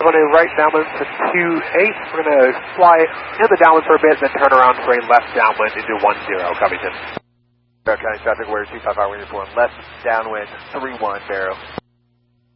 runway right downwind to 28. We're going to fly in the downwind for a bit, then turn around for a left downwind into 10, Covington. County traffic, where 255 wind report, left downwind 31, Barrow.